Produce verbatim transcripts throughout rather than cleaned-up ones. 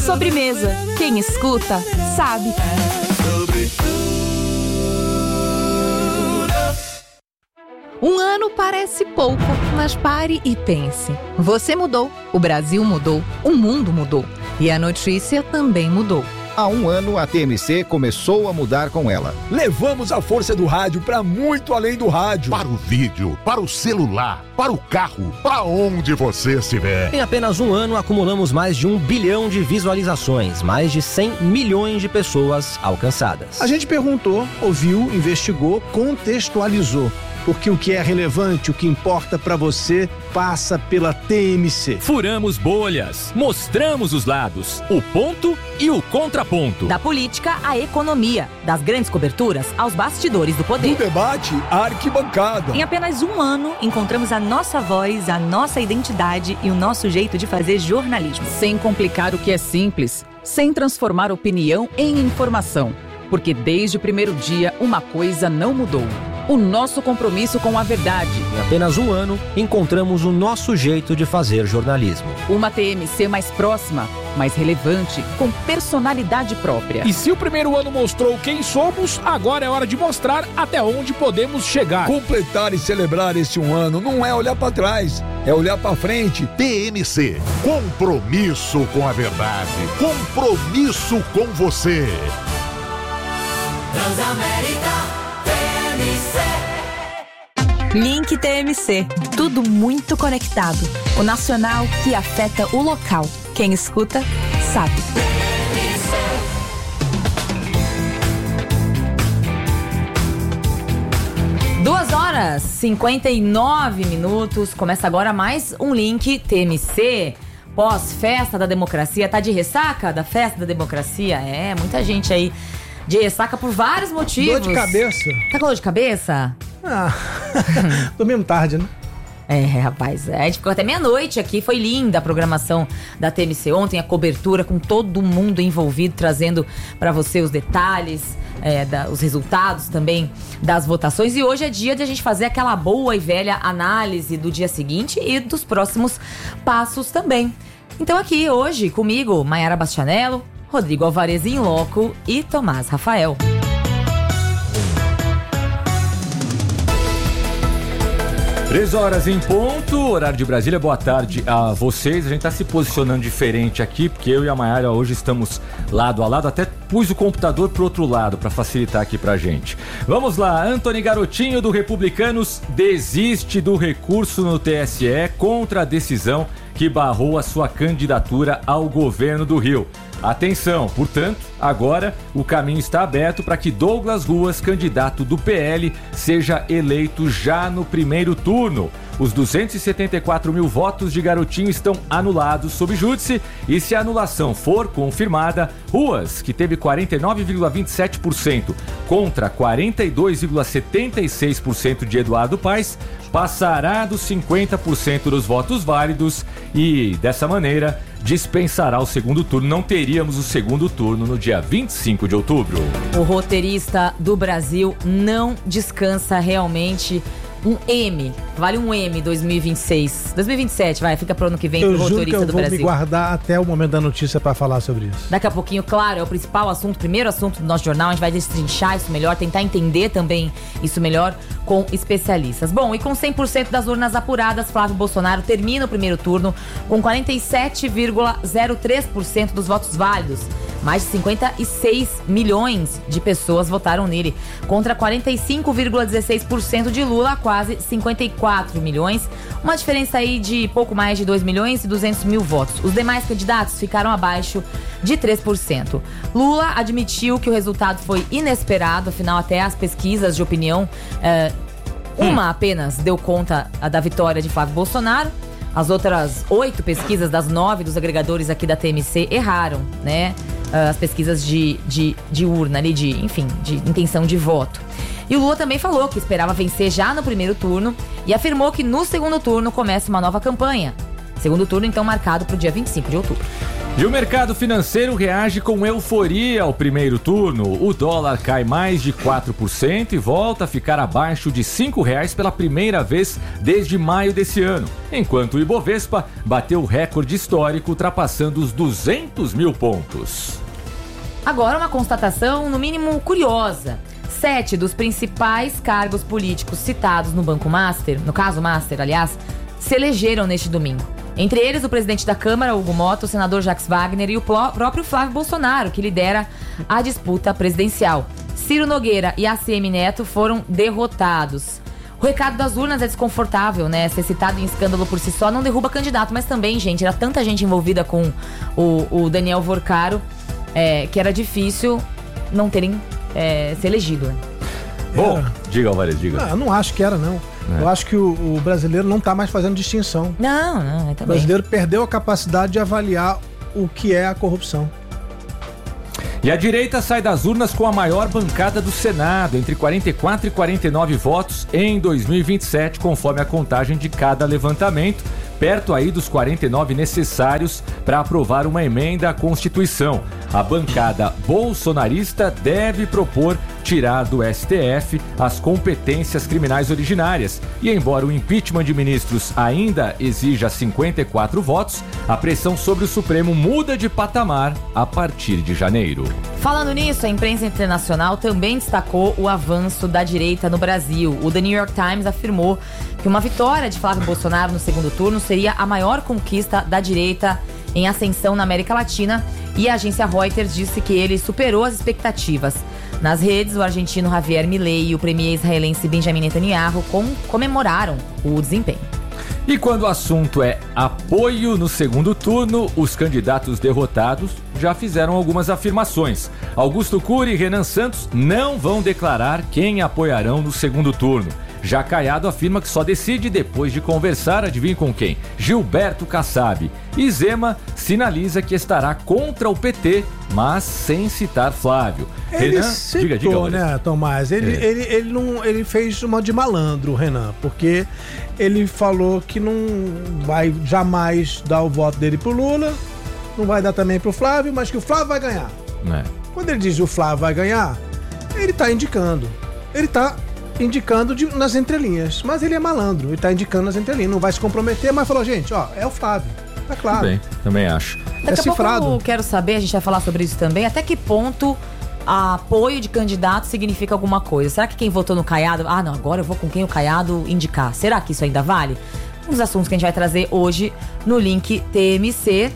Sobremesa. Quem escuta, sabe. Um ano parece pouco, mas pare e pense. Você mudou, o Brasil mudou, o mundo mudou. E a notícia também mudou. Há um ano, a T M C começou a mudar com ela. Levamos a força do rádio para muito além do rádio. Para o vídeo, para o celular, para o carro, para onde você estiver. Em apenas um ano, acumulamos mais de um bilhão de visualizações, mais de cem milhões de pessoas alcançadas. A gente perguntou, ouviu, investigou, contextualizou. Porque o que é relevante, o que importa para você, passa pela T M C. Furamos bolhas, mostramos os lados, o ponto e o contraponto. Da política à economia, das grandes coberturas aos bastidores do poder. Do debate à arquibancada. Em apenas um ano, encontramos a nossa voz, a nossa identidade e o nosso jeito de fazer jornalismo. Sem complicar o que é simples, sem transformar opinião em informação. Porque desde o primeiro dia, uma coisa não mudou. O nosso compromisso com a verdade. Em apenas um ano, encontramos o nosso jeito de fazer jornalismo. Uma T M C mais próxima, mais relevante, com personalidade própria. E se o primeiro ano mostrou quem somos, agora é hora de mostrar até onde podemos chegar. Completar e celebrar esse um ano não é olhar para trás, é olhar para frente. T M C, compromisso com a verdade, compromisso com você. Transamérica T M C. Link T M C. Tudo muito conectado. O nacional que afeta o local. Quem escuta, sabe. Duas horas, cinquenta e nove minutos. Começa agora mais um Link T M C. Pós-festa da democracia. Tá de ressaca da festa da democracia? É, muita gente aí de ressaca por vários motivos. Dor de cabeça. Tá com dor de cabeça? Ah, dormimos tarde, né? É, rapaz, a gente ficou até meia-noite aqui, foi linda a programação da T M C ontem, a cobertura com todo mundo envolvido, trazendo pra você os detalhes, é, da, os resultados também das votações. E hoje é dia de a gente fazer aquela boa e velha análise do dia seguinte e dos próximos passos também. Então aqui hoje comigo, Maiara Bastianello, Rodrigo Alvarez em loco e Tomás Rafael. Três horas em ponto, horário de Brasília. Boa tarde a vocês. A gente tá se posicionando diferente aqui, porque eu e a Maiara hoje estamos lado a lado. Até pus o computador pro outro lado para facilitar aqui pra gente. Vamos lá, Antony Garotinho do Republicanos desiste do recurso no T S E contra a decisão que barrou a sua candidatura ao governo do Rio. Atenção, portanto, agora o caminho está aberto para que Douglas Ruas, candidato do P L, seja eleito já no primeiro turno. Os duzentos e setenta e quatro mil votos de Garotinho estão anulados sob júdice e, se a anulação for confirmada, Ruas, que teve quarenta e nove vírgula vinte e sete por cento contra quarenta e dois vírgula setenta e seis por cento de Eduardo Paes, passará dos cinquenta por cento dos votos válidos e, dessa maneira, dispensará o segundo turno. Não teríamos o segundo turno no dia vinte e cinco de outubro. O roteirista do Brasil não descansa realmente. Um M, vale um M dois mil e vinte e seis, dois mil e vinte e sete, vai, fica pro ano que vem pro roteirista do Brasil. Eu juro que eu vou me guardar até o momento da notícia para falar sobre isso. Daqui a pouquinho, claro, é o principal assunto, primeiro assunto do nosso jornal, a gente vai destrinchar isso melhor, tentar entender também isso melhor com especialistas. Bom, e com cem por cento das urnas apuradas, Flávio Bolsonaro termina o primeiro turno com quarenta e sete vírgula zero três por cento dos votos válidos. Mais de cinquenta e seis milhões de pessoas votaram nele, contra quarenta e cinco vírgula dezesseis por cento de Lula, quase cinquenta e quatro milhões. Uma diferença aí de pouco mais de dois milhões e duzentos mil votos. Os demais candidatos ficaram abaixo de três por cento. Lula admitiu que o resultado foi inesperado, afinal até as pesquisas de opinião, eh, uma hum. apenas deu conta da vitória de Flávio Bolsonaro. As outras oito pesquisas das nove dos agregadores aqui da T M C erraram, né? As pesquisas de, de, de urna ali, de, enfim, de intenção de voto. E o Lula também falou que esperava vencer já no primeiro turno e afirmou que no segundo turno começa uma nova campanha. Segundo turno, então, marcado para o dia vinte e cinco de outubro. E o mercado financeiro reage com euforia ao primeiro turno. O dólar cai mais de quatro por cento e volta a ficar abaixo de cinco reais pela primeira vez desde maio desse ano, enquanto o Ibovespa bateu o recorde histórico, ultrapassando os duzentos mil pontos. Agora uma constatação, no mínimo, curiosa. Sete dos principais cargos políticos citados no Banco Master, no caso Master, aliás, se elegeram neste domingo. Entre eles, o presidente da Câmara, Hugo Mota, o senador Jacques Wagner e o próprio Flávio Bolsonaro, que lidera a disputa presidencial. Ciro Nogueira e A C M Neto foram derrotados. O recado das urnas é desconfortável, né? Ser citado em escândalo por si só não derruba candidato, mas também, gente, era tanta gente envolvida com o, o Daniel Vorcaro é, que era difícil não terem é, se elegido. Né? Bom, diga, Alvarez, diga. Não, eu não acho que era, não. É. Eu acho que o, o brasileiro não está mais fazendo distinção. Não, não, eu também. O brasileiro perdeu a capacidade de avaliar o que é a corrupção. E a direita sai das urnas com a maior bancada do Senado, entre quarenta e quatro e quarenta e nove votos em dois mil e vinte e sete, conforme a contagem de cada levantamento, perto aí dos quarenta e nove necessários para aprovar uma emenda à Constituição. A bancada bolsonarista deve propor tirar do S T F as competências criminais originárias. E embora o impeachment de ministros ainda exija cinquenta e quatro votos, a pressão sobre o Supremo muda de patamar a partir de janeiro. Falando nisso, a imprensa internacional também destacou o avanço da direita no Brasil. O The New York Times afirmou que uma vitória de Flávio Bolsonaro no segundo turno seria a maior conquista da direita em ascensão na América Latina, e a agência Reuters disse que ele superou as expectativas. Nas redes, o argentino Javier Milei e o premier israelense Benjamin Netanyahu com- comemoraram o desempenho. E quando o assunto é apoio no segundo turno, os candidatos derrotados já fizeram algumas afirmações. Augusto Cury e Renan Santos não vão declarar quem apoiarão no segundo turno. Já Caiado afirma que só decide depois de conversar, adivinha com quem? Gilberto Kassab. E Zema sinaliza que estará contra o P T, mas sem citar Flávio. Ele Renan, citou, diga, diga, né, Tomás? Ele, É. ele, ele, não, ele fez uma de malandro, Renan, porque ele falou que não vai jamais dar o voto dele pro Lula, não vai dar também pro Flávio, mas que o Flávio vai ganhar. É. Quando ele diz que o Flávio vai ganhar, ele tá indicando. Ele tá indicando de, nas entrelinhas, mas ele é malandro, ele tá indicando nas entrelinhas, não vai se comprometer, mas falou, gente, ó, é o Flávio, tá claro. Bem, também acho. Daqui É a cifrado. pouco eu quero saber, a gente vai falar sobre isso também, até que ponto apoio de candidato significa alguma coisa. Será que quem votou no Caiado, ah não, agora eu vou com quem o Caiado indicar, será que isso ainda vale? Um dos assuntos que a gente vai trazer hoje no link T M C,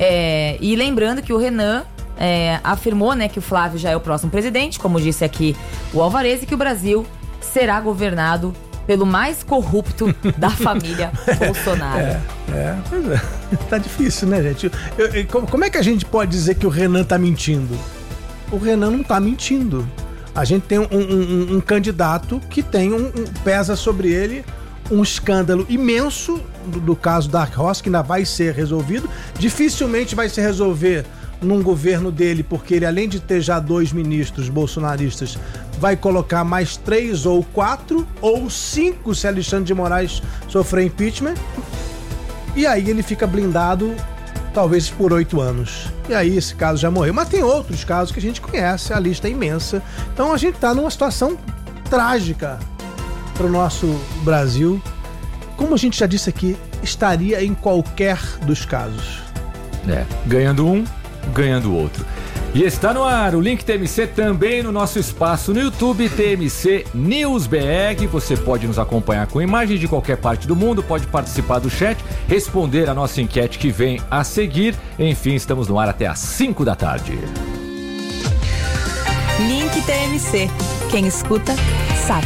é, e lembrando que o Renan é, afirmou, né, que o Flávio já é o próximo presidente, como disse aqui o Alvarez, e que o Brasil será governado pelo mais corrupto da família Bolsonaro. É, é, pois é. Tá difícil, né, gente? Eu, eu, como, como é que a gente pode dizer que o Renan tá mentindo? O Renan não tá mentindo. A gente tem um, um, um candidato que tem um, um pesa sobre ele um escândalo imenso do, do caso Dark Horse, que ainda vai ser resolvido. Dificilmente vai se resolver num governo dele, porque ele, além de ter já dois ministros bolsonaristas, vai colocar mais três ou quatro ou cinco se Alexandre de Moraes sofrer impeachment. E aí ele fica blindado talvez por oito anos. E aí esse caso já morreu. Mas tem outros casos que a gente conhece, a lista é imensa. Então a gente tá numa situação trágica pro nosso Brasil. Como a gente já disse aqui, estaria em qualquer dos casos. É, ganhando um, ganhando o outro. E está no ar o Link T M C também no nosso espaço no YouTube, T M C News B R. Você pode nos acompanhar com imagens de qualquer parte do mundo, pode participar do chat, responder a nossa enquete que vem a seguir. Enfim, estamos no ar até às cinco da tarde. Link T M C. Quem escuta, sabe.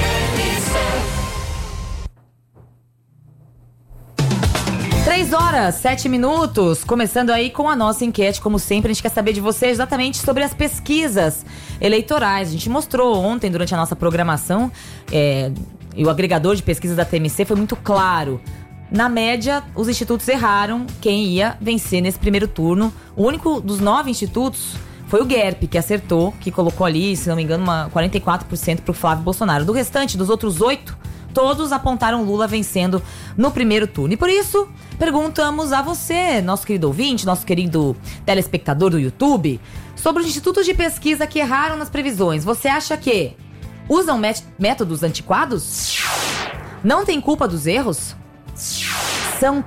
Três horas, sete minutos, começando aí com a nossa enquete. Como sempre, a gente quer saber de você exatamente sobre as pesquisas eleitorais. A gente mostrou ontem, durante a nossa programação, é, e o agregador de pesquisas da T M C foi muito claro. Na média, os institutos erraram quem ia vencer nesse primeiro turno. O único dos nove institutos foi o G E R P, que acertou, que colocou ali, se não me engano, uma quarenta e quatro por cento pro Flávio Bolsonaro. Do restante, dos outros oito, todos apontaram Lula vencendo no primeiro turno. E por isso, perguntamos a você, nosso querido ouvinte, nosso querido telespectador do YouTube, sobre os institutos de pesquisa que erraram nas previsões. Você acha que usam met- métodos antiquados? Não tem culpa dos erros? São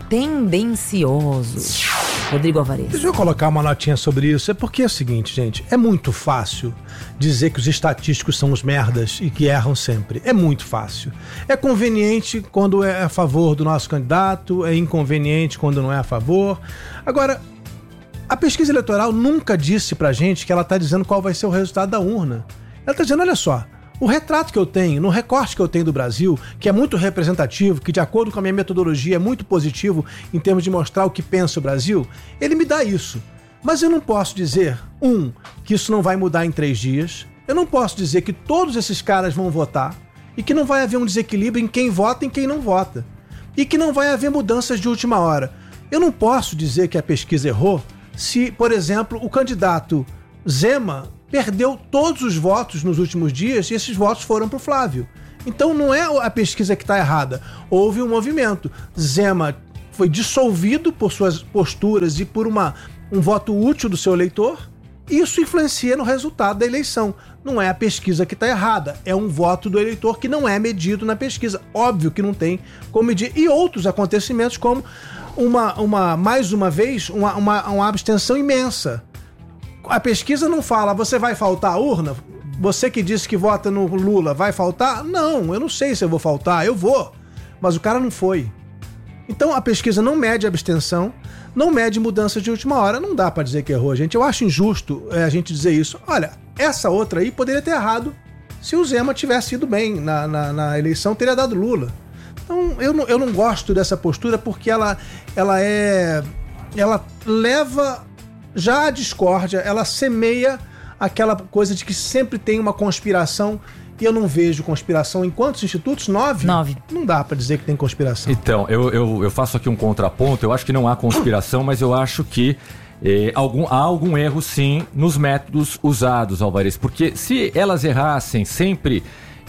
tendenciosos. Rodrigo Alvarez. Deixa eu colocar uma notinha sobre isso. É porque é o seguinte, gente, é muito fácil dizer que os estatísticos são os merdas e que erram sempre. É muito fácil. É conveniente quando é a favor do nosso candidato, é inconveniente quando não é a favor. Agora, a pesquisa eleitoral nunca disse pra gente que ela tá dizendo qual vai ser o resultado da urna. Ela tá dizendo, olha só, o retrato que eu tenho, no recorte que eu tenho do Brasil, que é muito representativo, que de acordo com a minha metodologia é muito positivo em termos de mostrar o que pensa o Brasil, ele me dá isso. Mas eu não posso dizer, um, que isso não vai mudar em três dias. Eu não posso dizer que todos esses caras vão votar e que não vai haver um desequilíbrio em quem vota e em quem não vota. E que não vai haver mudanças de última hora. Eu não posso dizer que a pesquisa errou se, por exemplo, o candidato Zema perdeu todos os votos nos últimos dias e esses votos foram para o Flávio. Então não é a pesquisa que está errada. Houve um movimento. Zema foi dissolvido por suas posturas e por uma, um voto útil do seu eleitor. Isso influencia no resultado da eleição. Não é a pesquisa que está errada. É um voto do eleitor que não é medido na pesquisa. Óbvio que não tem como medir. E outros acontecimentos como, uma, uma, mais uma vez, uma, uma, uma abstenção imensa. A pesquisa não fala, você vai faltar a urna? Você que disse que vota no Lula, vai faltar? Não, eu não sei se eu vou faltar, eu vou. Mas o cara não foi. Então a pesquisa não mede a abstenção, não mede mudanças de última hora. Não dá pra dizer que errou, gente. Eu acho injusto é, a gente dizer isso. Olha, essa outra aí poderia ter errado se o Zema tivesse ido bem na, na, na eleição, teria dado Lula. Então eu não, eu não gosto dessa postura porque ela, ela é... ela leva... Já a discórdia, ela semeia aquela coisa de que sempre tem uma conspiração e eu não vejo conspiração em quantos institutos? Nove? Nove. Não dá pra dizer que tem conspiração. Então, eu, eu, eu faço aqui um contraponto, eu acho que não há conspiração, mas eu acho que eh, algum, há algum erro sim nos métodos usados, Alvarez, porque se elas errassem sempre...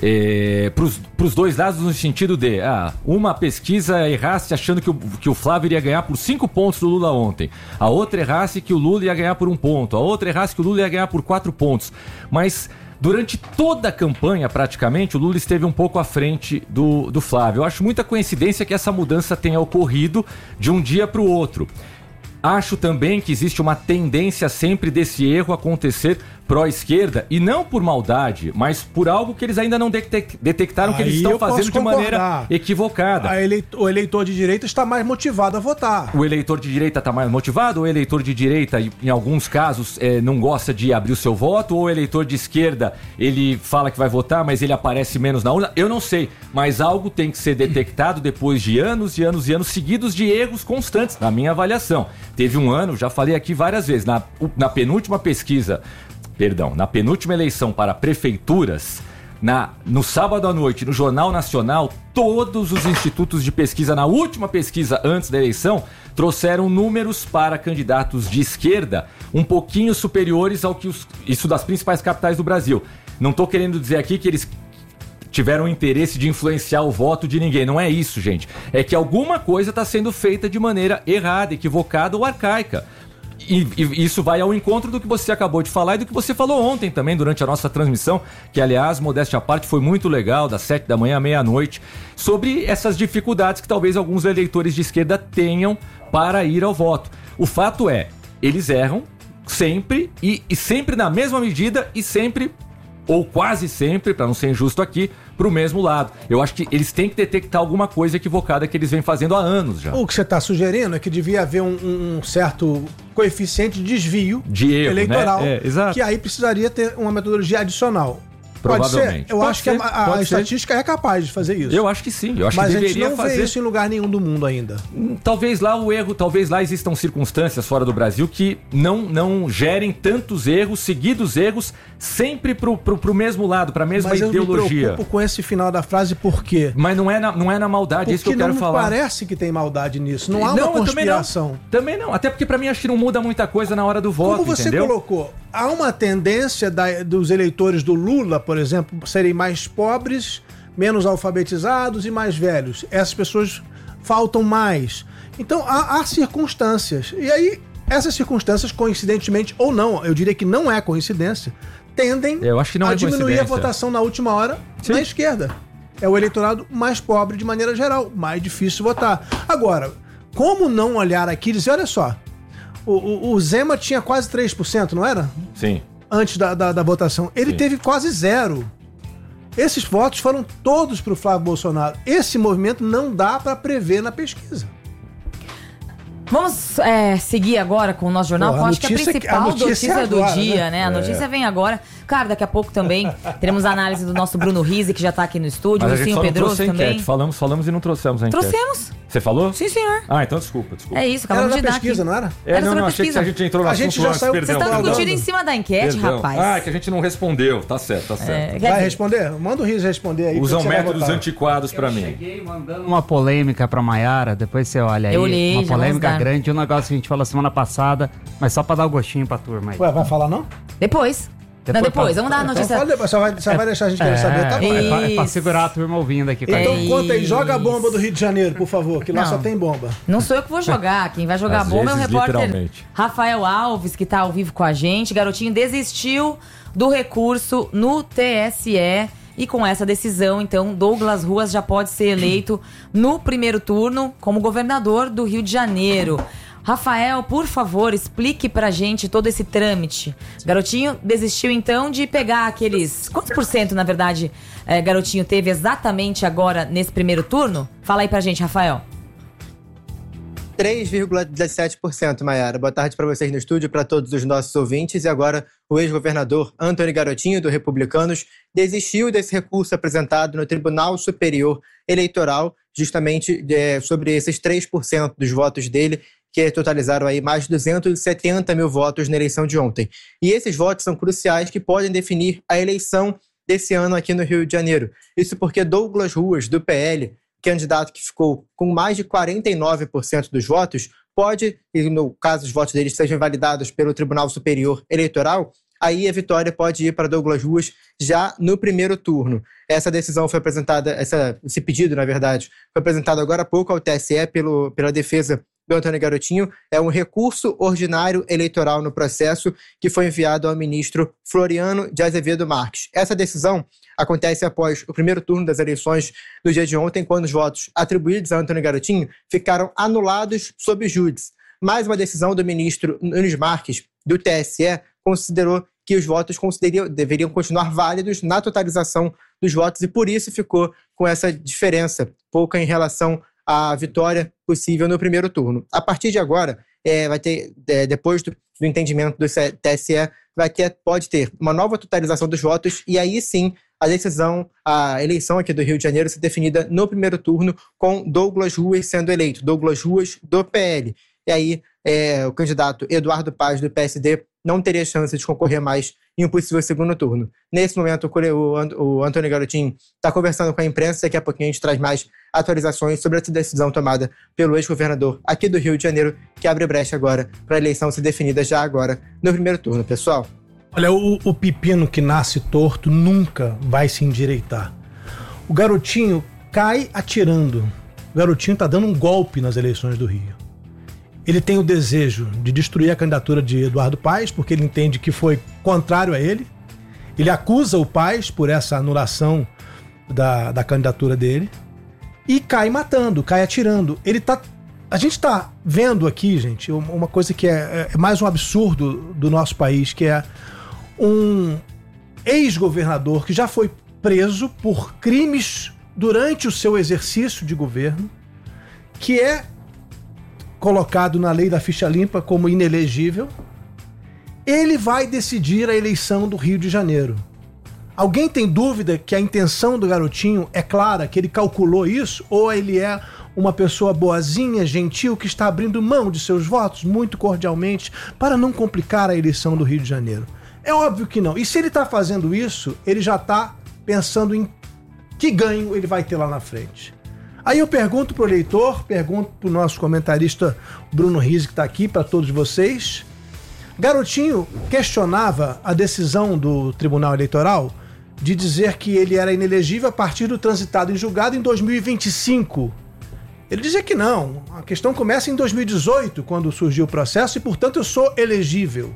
É, para os dois lados no sentido de ah, uma pesquisa errasse achando que o, que o Flávio iria ganhar por cinco pontos do Lula ontem, a outra errasse que o Lula ia ganhar por um ponto, a outra errasse que o Lula ia ganhar por quatro pontos, mas durante toda a campanha praticamente o Lula esteve um pouco à frente do, do Flávio. Eu acho muita coincidência que essa mudança tenha ocorrido de um dia para o outro. Acho também que existe uma tendência sempre desse erro acontecer pró-esquerda, e não por maldade, mas por algo que eles ainda não detec- detectaram Aí que eles estão fazendo de concordar. maneira equivocada. A eleito- o eleitor de direita está mais motivado a votar. O eleitor de direita está mais motivado, ou o eleitor de direita, em alguns casos, é, não gosta de abrir o seu voto, ou o eleitor de esquerda, ele fala que vai votar, mas ele aparece menos na urna. Eu não sei, mas algo tem que ser detectado depois de anos e anos e anos seguidos de erros constantes, na minha avaliação. Teve um ano, já falei aqui várias vezes, na, na penúltima pesquisa, perdão, na penúltima eleição para prefeituras, na, no sábado à noite, no Jornal Nacional, todos os institutos de pesquisa, na última pesquisa antes da eleição, trouxeram números para candidatos de esquerda um pouquinho superiores ao que os, isso das principais capitais do Brasil. Não estou querendo dizer aqui que eles tiveram interesse de influenciar o voto de ninguém. Não é isso, gente. É que alguma coisa está sendo feita de maneira errada, equivocada ou arcaica. E, e isso vai ao encontro do que você acabou de falar e do que você falou ontem também durante a nossa transmissão, que aliás, modéstia à parte, foi muito legal, das sete da manhã à meia-noite, sobre essas dificuldades que talvez alguns eleitores de esquerda tenham para ir ao voto. O fato é, eles erram sempre e, e sempre na mesma medida e sempre, ou quase sempre, para não ser injusto aqui, pro mesmo lado. Eu acho que eles têm que detectar alguma coisa equivocada que eles vêm fazendo há anos já. O que você está sugerindo é que devia haver um, um certo coeficiente de desvio de erro, eleitoral, né? É, exato. Que aí precisaria ter uma metodologia adicional. Pode ser? Eu pode acho ser, que a, a estatística é capaz de fazer isso. Eu acho que sim. Eu acho Mas que a gente deveria não fazer vê isso em lugar nenhum do mundo ainda. Talvez lá o erro, talvez lá existam circunstâncias fora do Brasil que não, não gerem tantos erros, seguidos erros, sempre pro, pro, pro mesmo lado, pra mesma Mas ideologia. Eu me preocupo com esse final da frase, por quê? Mas não é na, não é na maldade, é isso que eu quero falar. Porque não parece que tem maldade nisso. Não há não, uma conspiração. Também não. também não. Até porque pra mim acho que não muda muita coisa na hora do voto, Como você entendeu? colocou, há uma tendência da, dos eleitores do Lula, por exemplo, serem mais pobres, menos alfabetizados e mais velhos. Essas pessoas faltam mais. Então, há, há circunstâncias. E aí, essas circunstâncias, coincidentemente ou não, eu diria que não é coincidência, tendem eu acho que não a é diminuir a votação na última hora Sim. na esquerda. É o eleitorado mais pobre de maneira geral, mais difícil votar. Agora, como não olhar aqui e dizer, olha só, o, o, o Zema tinha quase três por cento, não era? Sim. Antes da, da, da votação. Ele Sim. teve quase zero. Esses votos foram todos para o Flávio Bolsonaro. Esse movimento não dá para prever na pesquisa. Vamos é, seguir agora com o nosso jornal, Pô, com acho que a principal a notícia, notícia é agora, do dia, né? né? A notícia é. vem agora. Claro, daqui a pouco também teremos a análise do nosso Bruno Rizzi, que já tá aqui no estúdio, o Lucinho Pedroso também. Falamos, falamos e não trouxemos a enquete. Trouxemos. Você falou? Sim, senhor. Ah, então desculpa, desculpa. É isso, acabamos de dar pesquisa, aqui. Não era? É, era não, não, achei pesquisa. que a gente entrou no a gente já saiu, Vocês estão discutindo em cima da enquete, perdão. rapaz. Ah, que a gente não respondeu. Tá certo, tá certo. É, Vai dizer... responder? Manda o Rizzi responder aí. Usam métodos antiquados pra mim. Eu cheguei mandando uma polêmica pra Maiara, depois você olha aí. Eu olhei, uma polêmica grande, um negócio que a gente falou semana passada, mas só pra dar o gostinho pra turma aí. Ué, vai falar não? Depois. Depois, não, depois, vamos dar a notícia. Então, depois, só vai, só vai deixar a gente querer é, saber, tá bom? É pra, é pra segurar a turma ouvindo aqui. Então é conta aí, joga a bomba do Rio de Janeiro, por favor, que lá não, só tem bomba. Não sou eu que vou jogar, quem vai jogar a bomba é o repórter Rafael Alves, que tá ao vivo com a gente. Garotinho desistiu do recurso no T S E e com essa decisão, então, Douglas Ruas já pode ser eleito no primeiro turno como governador do Rio de Janeiro. Rafael, por favor, explique pra gente todo esse trâmite. Garotinho desistiu, então, de pegar aqueles... Quantos por cento, na verdade, é, Garotinho teve exatamente agora nesse primeiro turno? Fala aí pra gente, Rafael. três vírgula dezessete por cento, Maiara. Boa tarde para vocês no estúdio, para todos os nossos ouvintes. E agora, o ex-governador Antony Garotinho, do Republicanos, desistiu desse recurso apresentado no Tribunal Superior Eleitoral, justamente é, sobre esses três por cento dos votos dele, que totalizaram aí mais de duzentos e setenta mil votos na eleição de ontem. E esses votos são cruciais que podem definir a eleição desse ano aqui no Rio de Janeiro. Isso porque Douglas Ruas, do P L, candidato que ficou com mais de quarenta e nove por cento dos votos, pode, e no caso os votos deles sejam validados pelo Tribunal Superior Eleitoral, aí a vitória pode ir para Douglas Ruas já no primeiro turno. Essa decisão foi apresentada, essa, esse pedido, na verdade, foi apresentado agora há pouco ao T S E pelo, pela defesa do Antony Garotinho. É um recurso ordinário eleitoral no processo que foi enviado ao ministro Floriano de Azevedo Marques. Essa decisão acontece após o primeiro turno das eleições do dia de ontem, quando os votos atribuídos a Antony Garotinho ficaram anulados sob júdice. Mais uma decisão do ministro Nunes Marques, do T S E, considerou que os votos deveriam continuar válidos na totalização dos votos e por isso ficou com essa diferença pouca em relação à vitória possível no primeiro turno. A partir de agora, é, vai ter, é, depois do, do entendimento do T S E, vai ter, pode ter uma nova totalização dos votos e aí sim a decisão, a eleição aqui do Rio de Janeiro ser definida no primeiro turno com Douglas Ruas sendo eleito, Douglas Ruas do P L. E aí é, o candidato Eduardo Paz do P S D não teria chance de concorrer mais em um possível segundo turno. Nesse momento, o Antony Garotinho está conversando com a imprensa, daqui a pouquinho a gente traz mais atualizações sobre essa decisão tomada pelo ex-governador aqui do Rio de Janeiro, que abre brecha agora para a eleição ser definida já agora no primeiro turno, pessoal. Olha, o, o pepino que nasce torto nunca vai se endireitar. O Garotinho cai atirando. O Garotinho está dando um golpe nas eleições do Rio. Ele tem o desejo de destruir a candidatura de Eduardo Paz, porque ele entende que foi contrário a ele. Ele acusa o Paz por essa anulação da, da candidatura dele. E cai matando, cai atirando. Ele tá, a gente está vendo aqui, gente, uma coisa que é, é mais um absurdo do nosso país, que é um ex-governador que já foi preso por crimes durante o seu exercício de governo, que é colocado na lei da ficha limpa como inelegível, ele vai decidir a eleição do Rio de Janeiro. Alguém tem dúvida que a intenção do Garotinho é clara, que ele calculou isso, ou ele é uma pessoa boazinha, gentil, que está abrindo mão de seus votos muito cordialmente para não complicar a eleição do Rio de Janeiro? É óbvio que não. E se ele está fazendo isso, ele já está pensando em que ganho ele vai ter lá na frente. Aí eu pergunto pro eleitor, pergunto pro nosso comentarista Bruno Rizzi, que está aqui, para todos vocês. Garotinho questionava a decisão do Tribunal Eleitoral de dizer que ele era inelegível a partir do transitado em julgado em dois mil e vinte e cinco. Ele dizia que não, a questão começa em dois mil e dezoito, quando surgiu o processo, e portanto eu sou elegível.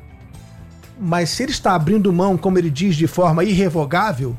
Mas se ele está abrindo mão, como ele diz, de forma irrevogável,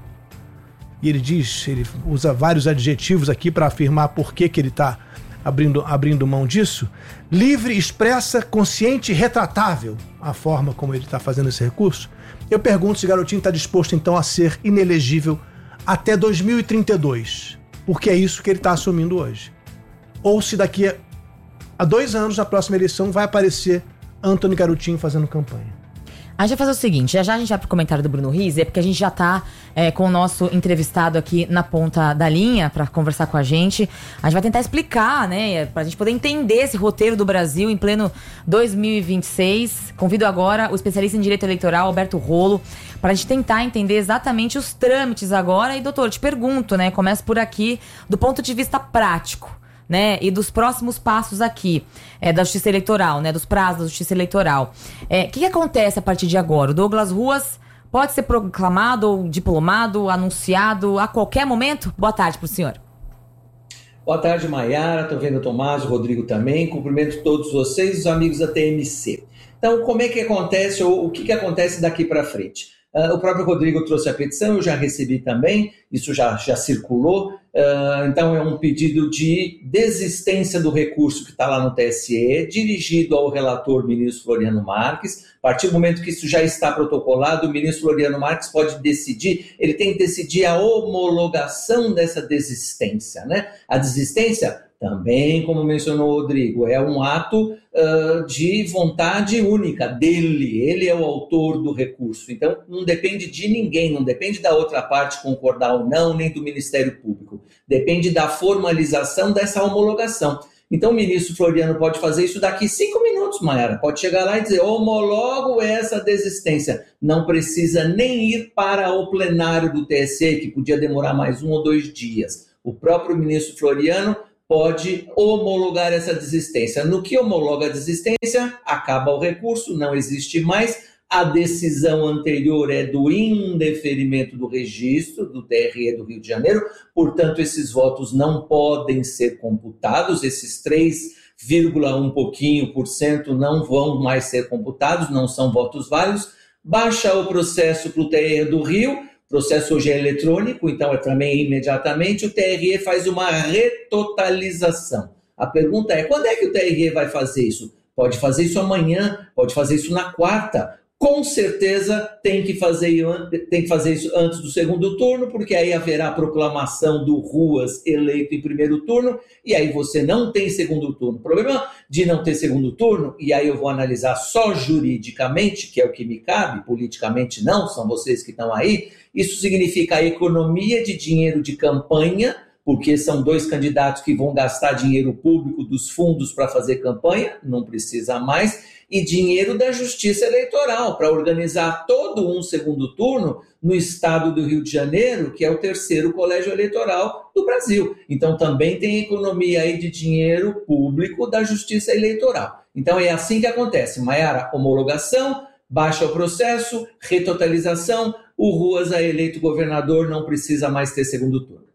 e ele diz, ele usa vários adjetivos aqui para afirmar por que que ele está abrindo, abrindo mão disso, livre, expressa, consciente e retratável, a forma como ele está fazendo esse recurso, eu pergunto se Garotinho está disposto então a ser inelegível até dois mil e trinta e dois, porque é isso que ele está assumindo hoje. Ou se daqui a, a dois anos, na próxima eleição, vai aparecer Antony Garotinho fazendo campanha. A gente vai fazer o seguinte, já já a gente vai pro comentário do Bruno Rizzi, é porque a gente já tá é, com o nosso entrevistado aqui na ponta da linha pra conversar com a gente. A gente vai tentar explicar, né, pra gente poder entender esse roteiro do Brasil em pleno dois mil e vinte e seis. Convido agora o especialista em direito eleitoral, Alberto Rolo, pra gente tentar entender exatamente os trâmites agora. E, doutor, eu te pergunto, né, começo por aqui, do ponto de vista prático, né, e dos próximos passos aqui, é, da Justiça Eleitoral, né, dos prazos da Justiça Eleitoral. O é, que, que acontece a partir de agora? O Douglas Ruas pode ser proclamado ou diplomado, anunciado a qualquer momento? Boa tarde para o senhor. Boa tarde, Maiara. Estou vendo o Tomás, o Rodrigo também. Cumprimento todos vocês, os amigos da T M C. Então, como é que acontece, ou o que, que acontece daqui para frente? Uh, o próprio Rodrigo trouxe a petição, eu já recebi também, isso já, já circulou. Uh, então é um pedido de desistência do recurso que está lá no T S E, dirigido ao relator ministro Floriano Marques. A partir do momento que isso já está protocolado, o ministro Floriano Marques pode decidir, ele tem que decidir a homologação dessa desistência, né? A desistência também, como mencionou o Rodrigo, é um ato uh, de vontade única dele, ele é o autor do recurso, então não depende de ninguém, não depende da outra parte concordar ou não, nem do Ministério Público, depende da formalização dessa homologação. Então o ministro Floriano pode fazer isso daqui cinco minutos, Maiara, pode chegar lá e dizer, homologo essa desistência, não precisa nem ir para o plenário do T S E, que podia demorar mais um ou dois dias, o próprio ministro Floriano pode homologar essa desistência. No que homologa a desistência, acaba o recurso, não existe mais. A decisão anterior é do indeferimento do registro do T R E do Rio de Janeiro, portanto, esses votos não podem ser computados, esses três vírgula um pouquinho por cento não vão mais ser computados, não são votos válidos. Baixa o processo para o T R E do Rio, o processo hoje é eletrônico, então é também imediatamente, o T R E faz uma retotalização. A pergunta é, quando é que o T R E vai fazer isso? Pode fazer isso amanhã, pode fazer isso na quarta. Com certeza tem que fazer, tem que fazer isso antes do segundo turno, porque aí haverá a proclamação do Ruas eleito em primeiro turno, e aí você não tem segundo turno. O problema de não ter segundo turno, e aí eu vou analisar só juridicamente, que é o que me cabe, politicamente não, são vocês que estão aí, isso significa a economia de dinheiro de campanha, porque são dois candidatos que vão gastar dinheiro público dos fundos para fazer campanha, não precisa mais, e dinheiro da Justiça Eleitoral para organizar todo um segundo turno no estado do Rio de Janeiro, que é o terceiro colégio eleitoral do Brasil. Então também tem economia aí de dinheiro público da Justiça Eleitoral. Então é assim que acontece, Maiara, homologação, baixa o processo, retotalização, o Ruas é eleito governador, não precisa mais ter segundo turno.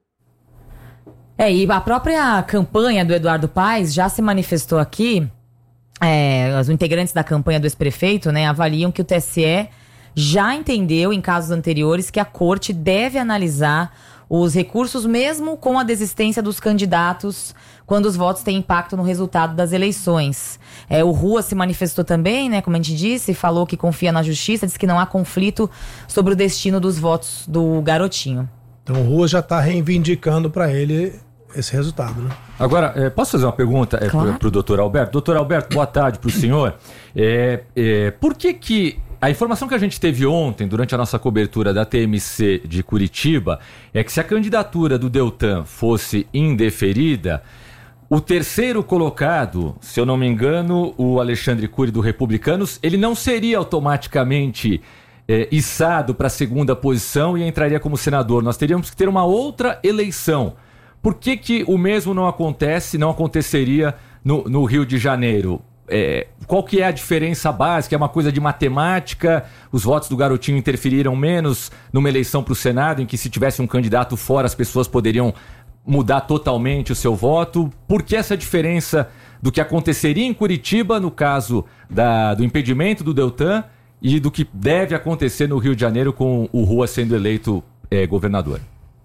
É, e a própria campanha do Eduardo Paes já se manifestou aqui. É, os integrantes da campanha do ex-prefeito, né, avaliam que o T S E já entendeu em casos anteriores que a corte deve analisar os recursos mesmo com a desistência dos candidatos quando os votos têm impacto no resultado das eleições. É, o Rua se manifestou também, né, como a gente disse, falou que confia na justiça, disse que não há conflito sobre o destino dos votos do Garotinho. Então o Rua já está reivindicando para ele esse resultado, né? Agora, é, posso fazer uma pergunta é, claro. para o doutor Alberto? Doutor Alberto, boa tarde para o senhor. É, é, por que que a informação que a gente teve ontem, durante a nossa cobertura da T M C de Curitiba, é que se a candidatura do Deltan fosse indeferida, o terceiro colocado, se eu não me engano, o Alexandre Cury do Republicanos, ele não seria automaticamente é, içado para a segunda posição e entraria como senador. Nós teríamos que ter uma outra eleição. Por que que o mesmo não acontece, não aconteceria no, no Rio de Janeiro? é, qual que é a diferença básica? É uma coisa de matemática? Os votos do Garotinho interferiram menos numa eleição para o Senado, em que se tivesse um candidato fora, as pessoas poderiam mudar totalmente o seu voto? Por que essa diferença do que aconteceria em Curitiba, no caso da, do impedimento do Deltan, e do que deve acontecer no Rio de Janeiro com o Rua sendo eleito é, governador?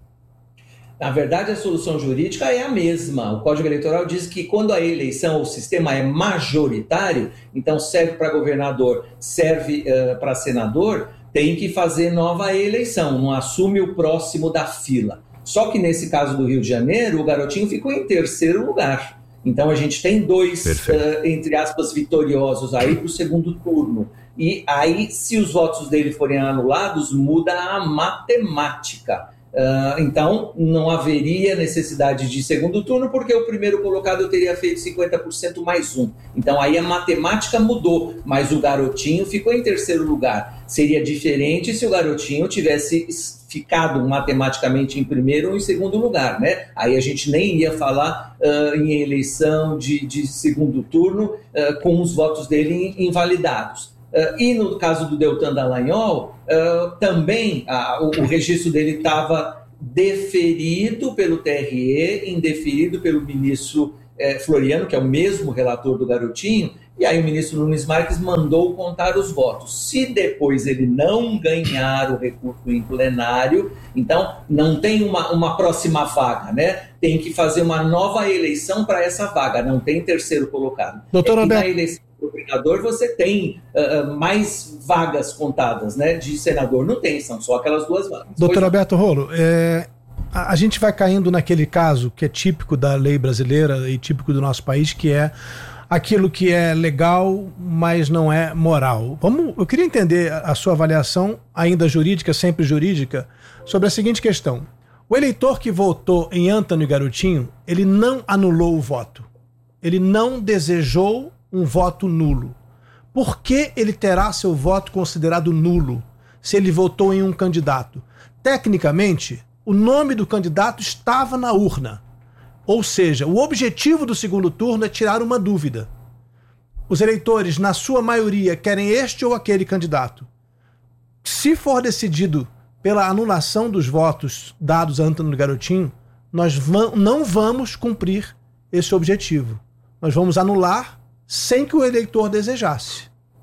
Na verdade, a solução jurídica é a mesma. O Código Eleitoral diz que quando a eleição, o sistema é majoritário, então serve para governador, serve uh, para senador, tem que fazer nova eleição, não assume o próximo da fila. Só que nesse caso do Rio de Janeiro, o Garotinho ficou em terceiro lugar. Então a gente tem dois, uh, entre aspas, vitoriosos aí para o segundo turno. E aí, se os votos dele forem anulados, muda a matemática. Uh, então, não haveria necessidade de segundo turno, porque o primeiro colocado teria feito cinquenta por cento mais um. Então, aí a matemática mudou, mas o Garotinho ficou em terceiro lugar. Seria diferente se o Garotinho tivesse ficado matematicamente em primeiro ou em segundo lugar, né? Aí a gente nem ia falar uh, em eleição de, de segundo turno uh, com os votos dele invalidados. Uh, e no caso do Deltan Dallagnol, uh, também uh, o, o registro dele estava deferido pelo T R E, indeferido pelo ministro uh, Floriano, que é o mesmo relator do Garotinho, e aí o ministro Nunes Marques mandou contar os votos. Se depois ele não ganhar o recurso em plenário, então não tem uma, uma próxima vaga, né? Tem que fazer uma nova eleição para essa vaga, não tem terceiro colocado. Doutor é Alberto, na eleição do governador você tem uh, mais vagas contadas, né? De senador não tem, são só aquelas duas vagas. Doutor Alberto Rolo, é, a, a gente vai caindo naquele caso que é típico da lei brasileira e típico do nosso país, que é aquilo que é legal, mas não é moral. Vamos, eu queria entender a, a sua avaliação, ainda jurídica, sempre jurídica, sobre a seguinte questão. O eleitor que votou em Antônio Garotinho, ele não anulou o voto. Ele não desejou um voto nulo. Por que ele terá seu voto considerado nulo se ele votou em um candidato? Tecnicamente, o nome do candidato estava na urna. Ou seja, o objetivo do segundo turno é tirar uma dúvida. Os eleitores, na sua maioria, querem este ou aquele candidato. Se for decidido pela anulação dos votos dados a Antônio Garotinho, nós va- não vamos cumprir esse objetivo. Nós vamos anular sem que o eleitor desejasse.